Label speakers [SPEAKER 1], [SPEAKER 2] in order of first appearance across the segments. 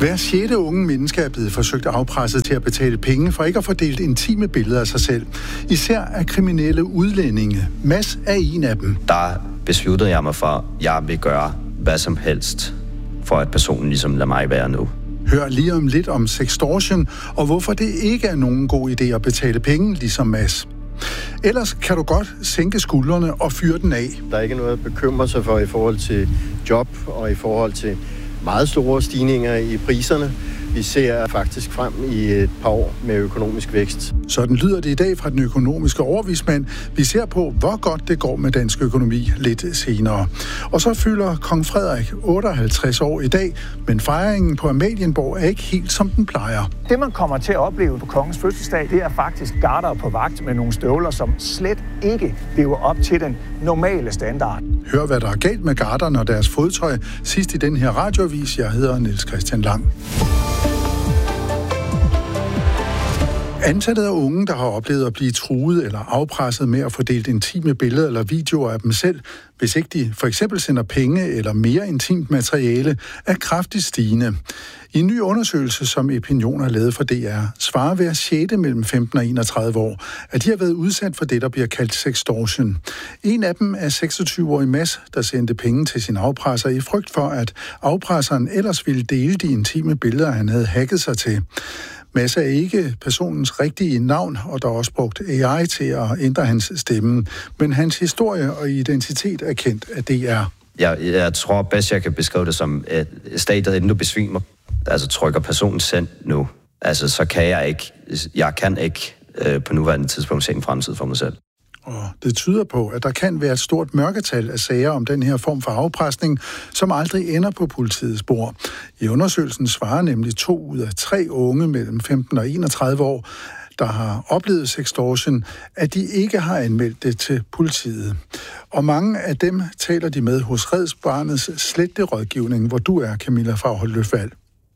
[SPEAKER 1] Hver 6. unge menneske er blevet forsøgt afpresset til at betale penge for ikke at få delt intime billeder af sig selv. Især af kriminelle udlændinge. Mads er en af dem.
[SPEAKER 2] Der besluttede jeg mig for, at jeg vil gøre hvad som helst, for at personen ligesom lader mig være nu.
[SPEAKER 1] Hør lige om lidt om sextortion, og hvorfor det ikke er nogen god idé at betale penge, ligesom Mads. Ellers kan du godt sænke skuldrene og fyre den af.
[SPEAKER 3] Der er ikke noget at bekymre sig for i forhold til job og i forhold til meget store stigninger i priserne. Vi ser faktisk frem i et par år med økonomisk vækst.
[SPEAKER 1] Sådan lyder det i dag fra den økonomiske overvismand. Vi ser på, hvor godt det går med dansk økonomi lidt senere. Og så fylder kong Frederik 58 år i dag, men fejringen på Amalienborg er ikke helt som den plejer.
[SPEAKER 4] Det, man kommer til at opleve på kongens fødselsdag, det er faktisk garder på vagt med nogle støvler, som slet ikke lever op til den normale standard.
[SPEAKER 1] Hør, hvad der er galt med garderne og deres fodtøj sidst i den her radioavis. Jeg hedder Niels Christian Lang. Antallet af unge, der har oplevet at blive truet eller afpresset med at få delt intime billeder eller videoer af dem selv, hvis ikke de for eksempel sender penge eller mere intimt materiale, er kraftigt stigende. I en ny undersøgelse, som Opinion har lavet for DR, svarer hver 6. mellem 15 og 31 år, at de har været udsat for det, der bliver kaldt sextortion. En af dem er 26-årig Mads, der sendte penge til sin afpresser i frygt for, at afpresseren ellers ville dele de intime billeder, han havde hacket sig til. Mads er ikke personens rigtige navn, og der er også brugt AI til at ændre hans stemme. Men hans historie og identitet er kendt af DR.
[SPEAKER 2] Jeg tror bedst, jeg kan beskrive det som et stadiet, inden du besvimer, altså trykker personen send nu. Altså, så kan jeg kan ikke på nuværende tidspunkt se en fremtid for mig selv.
[SPEAKER 1] Og det tyder på, at der kan være et stort mørketal af sager om den her form for afpresning, som aldrig ender på politiets spor. I undersøgelsen svarer nemlig 2 ud af 3 unge mellem 15 og 31 år, der har oplevet sextortion, at de ikke har anmeldt det til politiet. Og mange af dem taler de med hos Red Barnets sletterådgivning, hvor du er, Camilla Fagholt Løfvald.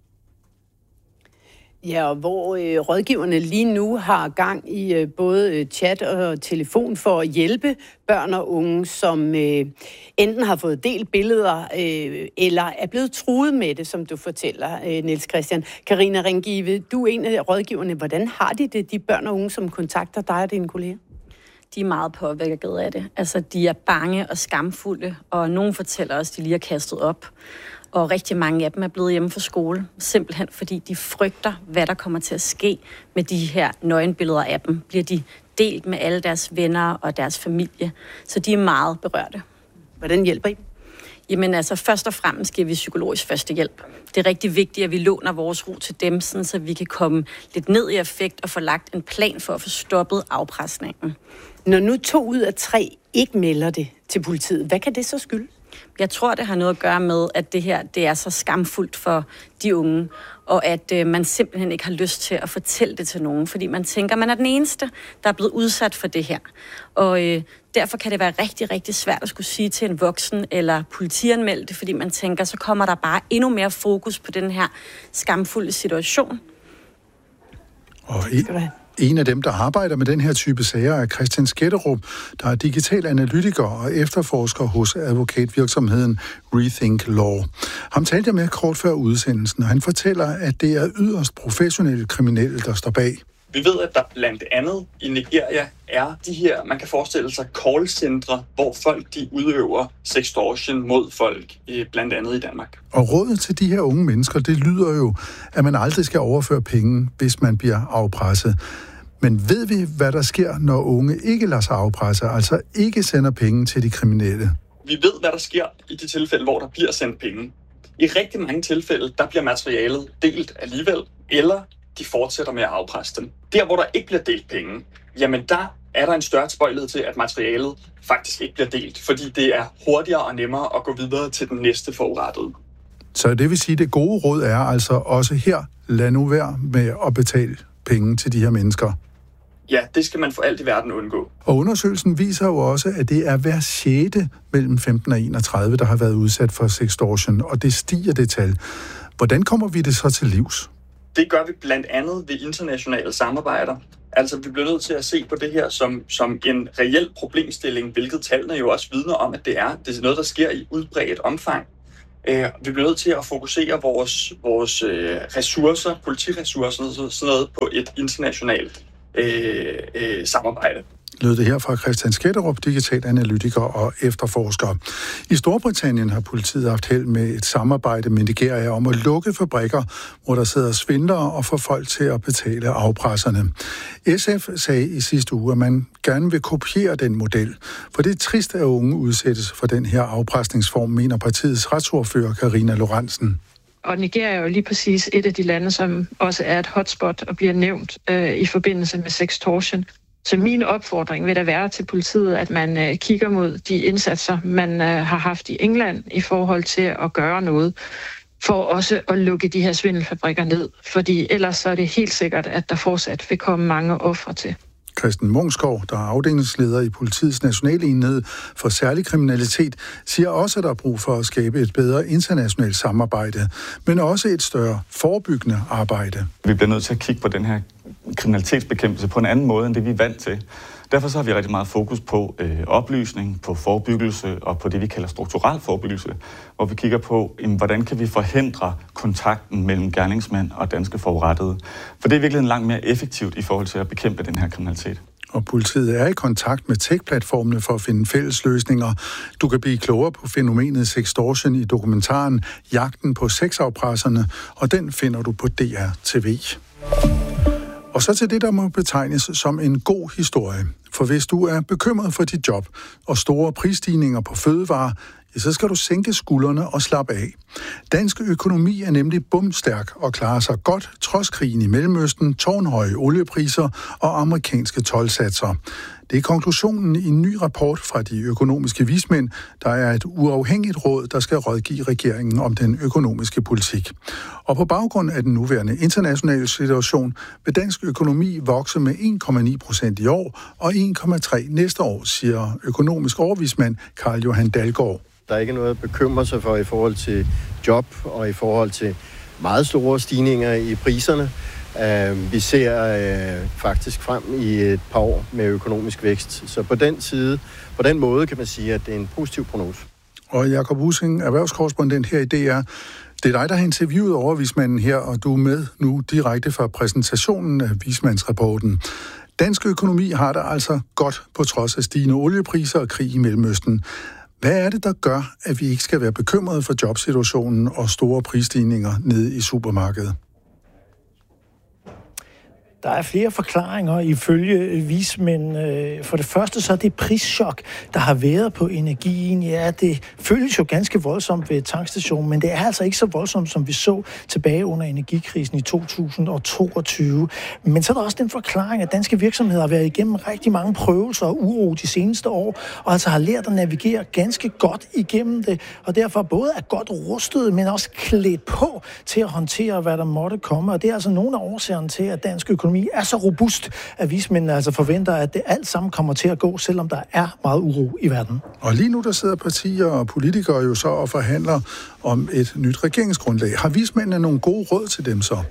[SPEAKER 5] Ja, og hvor rådgiverne lige nu har gang i både chat og telefon for at hjælpe børn og unge, som enten har fået delt billeder eller er blevet truet med det, som du fortæller, Niels Christian. Karina Ringive, du er en af rådgiverne. Hvordan har de børn og unge, som kontakter dig og dine kolleger?
[SPEAKER 6] De er meget påvirket af det. Altså, de er bange og skamfulde, og nogen fortæller også, at de lige har kastet op. Og rigtig mange af dem er blevet hjemme fra skole, simpelthen fordi de frygter, hvad der kommer til at ske med de her nøgenbilleder af dem. Bliver de delt med alle deres venner og deres familie, så de er meget berørte.
[SPEAKER 5] Hvordan hjælper I dem?
[SPEAKER 6] Jamen altså, først og fremmest giver vi psykologisk førstehjælp. Det er rigtig vigtigt, at vi låner vores ro til dem, sådan, så vi kan komme lidt ned i effekt og få lagt en plan for at få stoppet afpresningen.
[SPEAKER 5] Når nu 2 ud af 3 ikke melder det til politiet, hvad kan det så skyldes?
[SPEAKER 6] Jeg tror, det har noget at gøre med, at det her det er så skamfuldt for de unge, og at man simpelthen ikke har lyst til at fortælle det til nogen, fordi man tænker, at man er den eneste, der er blevet udsat for det her. Og derfor kan det være rigtig, rigtig svært at skulle sige til en voksen eller politianmelde det, fordi man tænker, så kommer der bare endnu mere fokus på den her skamfulde situation.
[SPEAKER 1] Og en af dem, der arbejder med den her type sager, er Christian Sketterup, der er digital analytiker og efterforsker hos advokatvirksomheden Rethink Law. Ham talte jeg med kort før udsendelsen, og han fortæller, at det er yderst professionelle kriminelle, der står bag.
[SPEAKER 7] Vi ved, at der blandt andet i Nigeria er de her, man kan forestille sig, callcentre, hvor folk de udøver sextortion mod folk, blandt andet i Danmark.
[SPEAKER 1] Og rådet til de her unge mennesker, det lyder jo, at man aldrig skal overføre penge, hvis man bliver afpresset. Men ved vi, hvad der sker, når unge ikke lader sig afpresse, altså ikke sender penge til de kriminelle?
[SPEAKER 7] Vi ved, hvad der sker i de tilfælde, hvor der bliver sendt penge. I rigtig mange tilfælde, der bliver materialet delt alligevel, eller de fortsætter med at afpresse dem. Der, hvor der ikke bliver delt penge, jamen der er der en større tilbøjelighed til, at materialet faktisk ikke bliver delt, fordi det er hurtigere og nemmere at gå videre til den næste forurettede.
[SPEAKER 1] Så det vil sige, at det gode råd er altså også her, lad nu være med at betale penge til de her mennesker.
[SPEAKER 7] Ja, det skal man for alt i verden undgå.
[SPEAKER 1] Og undersøgelsen viser jo også, at det er hver 6. mellem 15 og 31, der har været udsat for sextortion, og det stiger det tal. Hvordan kommer vi det så til livs?
[SPEAKER 7] Det gør vi blandt andet ved internationale samarbejder. Altså, vi bliver nødt til at se på det her som en reel problemstilling, hvilket tallene jo også vidner om, at det er. Det er noget, der sker i udbredt omfang. Vi bliver nødt til at fokusere vores ressourcer, politiressourcer og sådan noget på et internationalt samarbejde.
[SPEAKER 1] Lød det her fra Christian Skætterup, digital analytiker og efterforsker. I Storbritannien har politiet haft held med et samarbejde med Nigeria om at lukke fabrikker, hvor der sidder svindlere og får folk til at betale afpresserne. SF sagde i sidste uge, at man gerne vil kopiere den model, for det er trist, at unge udsættes for den her afpresningsform, mener partiets retsordfører Karina Lorentzen.
[SPEAKER 8] Og Nigeria er jo lige præcis et af de lande, som også er et hotspot og bliver nævnt i forbindelse med sextortion. Så min opfordring vil da være til politiet, at man kigger mod de indsatser, man har haft i England i forhold til at gøre noget, for også at lukke de her svindelfabrikker ned. Fordi ellers så er det helt sikkert, at der fortsat vil komme mange ofre til.
[SPEAKER 1] Christen Mungskov, der er afdelingsleder i politiets nationale enhed for særlig kriminalitet, siger også, at der er brug for at skabe et bedre internationalt samarbejde, men også et større forebyggende arbejde.
[SPEAKER 9] Vi bliver nødt til at kigge på den her kriminalitetsbekæmpelse på en anden måde, end det vi er vant til. Derfor så har vi rigtig meget fokus på oplysning, på forebyggelse og på det, vi kalder strukturel forebyggelse, hvor vi kigger på, hvordan kan vi forhindre kontakten mellem gerningsmænd og danske forurettede. For det er virkelig langt mere effektivt i forhold til at bekæmpe den her kriminalitet.
[SPEAKER 1] Og politiet er i kontakt med tech-platformene for at finde fælles løsninger. Du kan blive klogere på fænomenet sextortion i dokumentaren Jagten på sexafpresserne, og den finder du på DR TV. Og så til det, der må betegnes som en god historie. For hvis du er bekymret for dit job og store prisstigninger på fødevarer, så skal du sænke skuldrene og slappe af. Dansk økonomi er nemlig bumstærk og klarer sig godt trods krigen i Mellemøsten, tårnhøje oliepriser og amerikanske toldsatser. Det er konklusionen i en ny rapport fra de økonomiske vismænd, der er et uafhængigt råd, der skal rådgive regeringen om den økonomiske politik. Og på baggrund af den nuværende internationale situation vil dansk økonomi vokse med 1,9% i år og 1,3% næste år, siger økonomisk overvismand Carl Johan Dalgaard.
[SPEAKER 3] Der er ikke noget at bekymre sig for i forhold til job og i forhold til meget store stigninger i priserne. Vi ser faktisk frem i et par år med økonomisk vækst. Så på den måde kan man sige, at det er en positiv prognose.
[SPEAKER 1] Og Jakob Ussing, erhvervskorrespondent her i DR. Det er dig, der har interviewet overvismanden her, og du er med nu direkte fra præsentationen af vismandsrapporten. Dansk økonomi har det altså godt på trods af stigende oliepriser og krig i Mellemøsten. Hvad er det, der gør, at vi ikke skal være bekymrede for jobsituationen og store prisstigninger nede i supermarkedet?
[SPEAKER 10] Der er flere forklaringer ifølge vismænd. For det første så er det prischok, der har været på energien. Ja, det føles jo ganske voldsomt ved tankstationen, men det er altså ikke så voldsomt, som vi så tilbage under energikrisen i 2022. Men så er der også den forklaring, at danske virksomheder har været igennem rigtig mange prøvelser og uro de seneste år, og altså har lært at navigere ganske godt igennem det, og derfor både er godt rustet, men også klædt på til at håndtere, hvad der måtte komme. Og det er altså nogle af årsagerne til, at dansk økonomi er så robust, at vismændene altså forventer, at det alt sammen kommer til at gå, selvom der er meget uro i verden.
[SPEAKER 1] Og lige nu der sidder partier og politikere jo så og forhandler om et nyt regeringsgrundlag. Har vismændene nogle gode råd til dem så?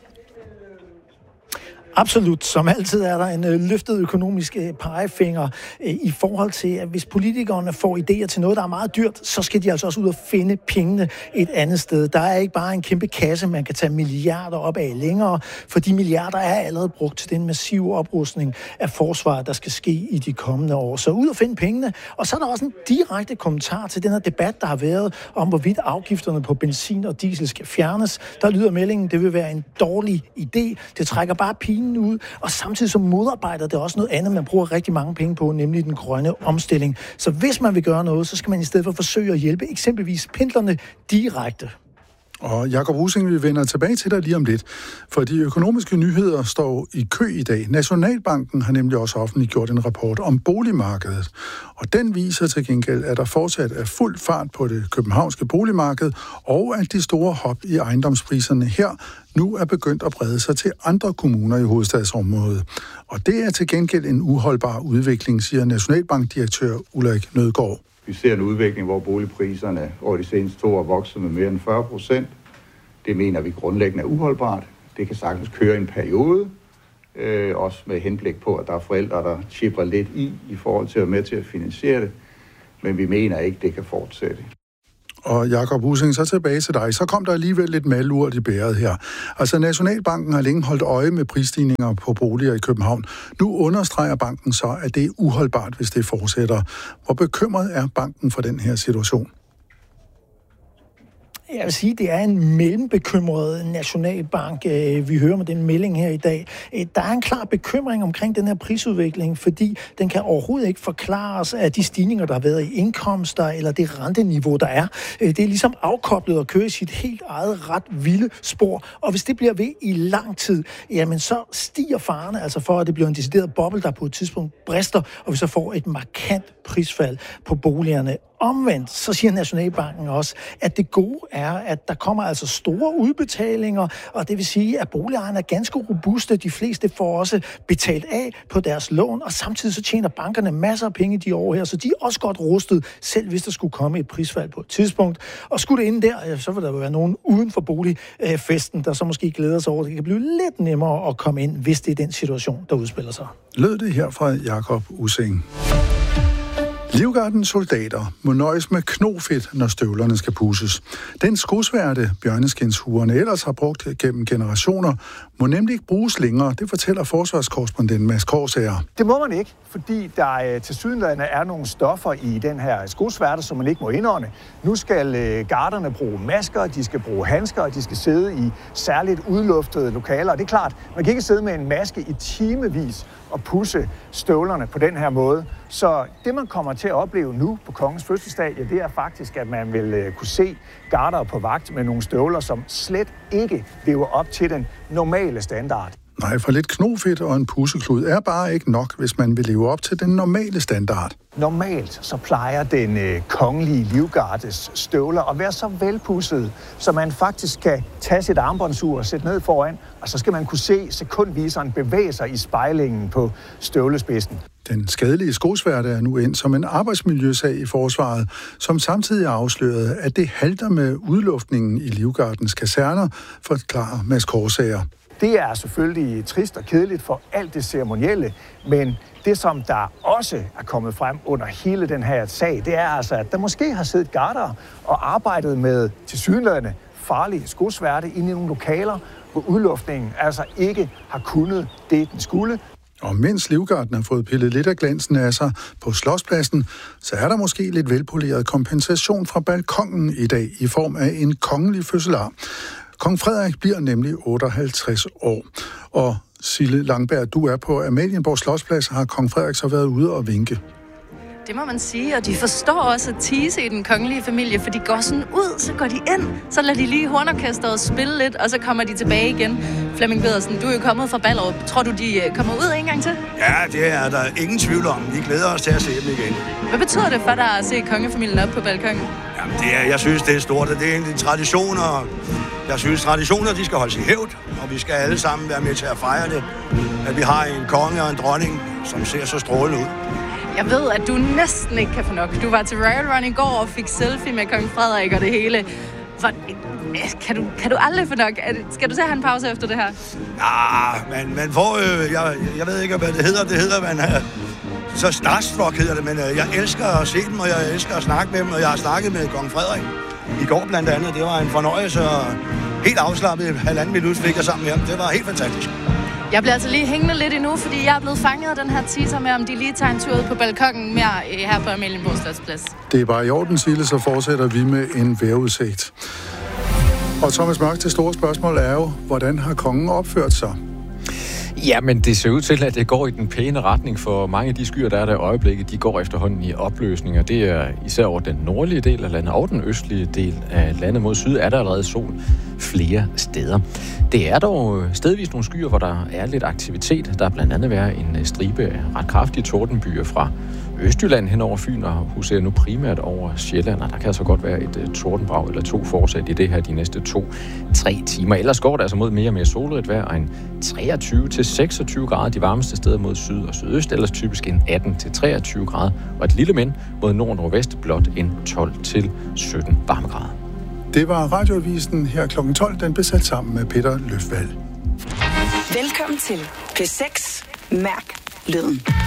[SPEAKER 10] Absolut. Som altid er der en løftet økonomisk pegefinger i forhold til, at hvis politikerne får idéer til noget, der er meget dyrt, så skal de altså også ud og finde pengene et andet sted. Der er ikke bare en kæmpe kasse, man kan tage milliarder op af længere, for de milliarder er allerede brugt til den massive oprustning af forsvaret, der skal ske i de kommende år. Så ud og finde pengene. Og så er der også en direkte kommentar til den her debat, der har været om, hvorvidt afgifterne på benzin og diesel skal fjernes. Der lyder meldingen, det vil være en dårlig idé. Det trækker bare pinen ud, og samtidig så modarbejder det også noget andet, man bruger rigtig mange penge på, nemlig den grønne omstilling. Så hvis man vil gøre noget, så skal man i stedet for forsøge at hjælpe eksempelvis pendlerne direkte.
[SPEAKER 1] Og Jakob Ussing, vi vender tilbage til dig lige om lidt, for de økonomiske nyheder står i kø i dag. Nationalbanken har nemlig også offentliggjort en rapport om boligmarkedet, og den viser til gengæld, at der fortsat er fuld fart på det københavnske boligmarked, og at de store hop i ejendomspriserne her nu er begyndt at brede sig til andre kommuner i hovedstadsområdet. Og det er til gengæld en uholdbar udvikling, siger Nationalbankdirektør Ulrik Nødgaard.
[SPEAKER 11] Vi ser en udvikling, hvor boligpriserne over de seneste 2 år er vokset med mere end 40%. Det mener vi grundlæggende er uholdbart. Det kan sagtens køre en periode, også med henblik på, at der er forældre, der chipper lidt i forhold til at være med til at finansiere det. Men vi mener ikke, det kan fortsætte.
[SPEAKER 1] Og Jakob Ussing, så tilbage til dig. Så kom der alligevel lidt malurt i bæret her. Altså, Nationalbanken har længe holdt øje med prisstigninger på boliger i København. Nu understreger banken så, at det er uholdbart, hvis det fortsætter. Hvor bekymret er banken for den her situation?
[SPEAKER 10] Jeg vil sige, at det er en mellembekymret nationalbank. Vi hører med den melding her i dag. Der er en klar bekymring omkring den her prisudvikling, fordi den kan overhovedet ikke forklares af de stigninger, der har været i indkomster eller det renteniveau, der er. Det er ligesom afkoblet og kører i sit helt eget ret vilde spor. Og hvis det bliver ved i lang tid, jamen så stiger farerne altså for, at det bliver en decideret boble, der på et tidspunkt brister, og vi så får et markant prisfald på boligerne. Omvendt, så siger Nationalbanken også, at det gode er, at der kommer altså store udbetalinger, og det vil sige, at boligejerne er ganske robuste. De fleste får også betalt af på deres lån, og samtidig så tjener bankerne masser af penge de år her, så de er også godt rustet, selv hvis der skulle komme et prisfald på et tidspunkt. Og skulle det inde der, så vil der være nogen uden for boligfesten, der så måske glæder sig over, det kan blive lidt nemmere at komme ind, hvis det er den situation, der udspiller sig.
[SPEAKER 1] Lød det her fra Jakob Ussing. Livgardens soldater må nøjes med knofedt, når støvlerne skal pudses. Den skosværte bjørneskinshuerne ellers har brugt gennem generationer, må nemlig ikke bruges længere. Det fortæller forsvarskorrespondent Mads Korsager.
[SPEAKER 4] Det må man ikke, fordi der tilsyneladende er nogle stoffer i den her skosværte, som man ikke må indånde. Nu skal garderne bruge masker, de skal bruge handsker, og de skal sidde i særligt udluftede lokaler. Og det er klart, man kan ikke sidde med en maske i timevis og pudse støvlerne på den her måde. Så det, man kommer til at opleve nu på kongens fødselsdag, ja, det er faktisk, at man vil kunne se garder på vagt med nogle støvler, som slet ikke lever op til den normale standard.
[SPEAKER 1] Nej, for lidt knofedt og en pusseklud er bare ikke nok, hvis man vil leve op til den normale standard.
[SPEAKER 4] Normalt så plejer den kongelige livgardes støvler at være så velpudset, så man faktisk kan tage sit armbåndsur og sætte ned foran, og så skal man kunne se sekundviseren bevæge sig i spejlingen på støvlespidsen.
[SPEAKER 1] Den skadelige skosværte er nu ind som en arbejdsmiljøsag i forsvaret, som samtidig afslørede, at det halter med udluftningen i livgardens kaserner, forklarer Mads Korsager.
[SPEAKER 4] Det er selvfølgelig trist og kedeligt for alt det ceremonielle, men det, som der også er kommet frem under hele den her sag, det er altså, at der måske har siddet garder og arbejdet med tilsyneladende farlige skosværte inde i nogle lokaler, hvor udluftningen altså ikke har kunnet det, den skulle.
[SPEAKER 1] Og mens livgarden har fået pillet lidt af glansen af sig på Slotspladsen, så er der måske lidt velpoleret kompensation fra balkongen i dag i form af en kongelig fødselar. Kong Frederik bliver nemlig 58 år. Og Sille Langberg, du er på Amalienborg Slotsplads, har kong Frederik så været ude og vinke.
[SPEAKER 12] Det må man sige, og de forstår også at tease i den kongelige familie, for de går sådan ud, så går de ind, så lader de lige hornorkesteret spille lidt, og så kommer de tilbage igen. Flemming Pedersen, du er jo kommet fra Ballerup. Tror du, de kommer ud en gang til?
[SPEAKER 13] Ja, det er der ingen tvivl om. Vi glæder os til at se dem igen.
[SPEAKER 12] Hvad betyder det for dig at se kongefamilien op på balkongen?
[SPEAKER 13] Jamen, jeg synes, det er stort, og det er en tradition, og jeg synes, traditioner, de skal holdes i hævd, og vi skal alle sammen være med til at fejre det. At vi har en konge og en dronning, som ser så strålende ud.
[SPEAKER 12] Jeg ved, at du næsten ikke kan få nok. Du var til Royal Run i går og fik selfie med kong Frederik og det hele. Kan du aldrig få nok? Skal du til at have en pause efter det her?
[SPEAKER 13] Ja, men man får jeg ved ikke, hvad det hedder. Det hedder, man så starstruck hedder det, men jeg elsker at se dem, og jeg elsker at snakke med dem, og jeg har snakket med kong Frederik i går blandt andet. Det var en fornøjelse, og helt afslappet 1,5 minut fik jeg sammen med ham. Det var helt fantastisk.
[SPEAKER 12] Jeg bliver altså lige hængende lidt endnu, fordi jeg er blevet fanget af den her teaser med, om de lige tager en tur ud på balkongen mere her på Amalienborg Slotsplads. Det
[SPEAKER 1] er bare i orden, Sille, så fortsætter vi med en vejrudsigt. Og Thomas Mørk, til store spørgsmål er jo, hvordan har kongen opført sig?
[SPEAKER 14] Ja, men det ser ud til, at det går i den pæne retning, for mange af de skyer, der er der i øjeblikket, de går efterhånden i opløsning, og det er især over den nordlige del af landet og den østlige del af landet mod syd, er der allerede sol flere steder. Det er dog stedvis nogle skyer, hvor der er lidt aktivitet. Der er blandt andet været en stribe af ret kraftige tordenbyer fra Østjylland hen over Fyn, og huserer nu primært over Sjælland, og der kan altså godt være et tordenbrag eller to fortsat i det her de næste 2-3 timer. Ellers går det altså mod mere og mere solrigt vejr, og en 23-26 grader de varmeste steder mod syd og sydøst, ellers typisk en 18-23 grader, og et lille men mod nord og nordvest blot en 12-17 varmegrader.
[SPEAKER 1] Det var Radioavisen her kl. 12, den blev sat sammen med Peter Løfvald.
[SPEAKER 15] Velkommen til P6 Mærk Lyden.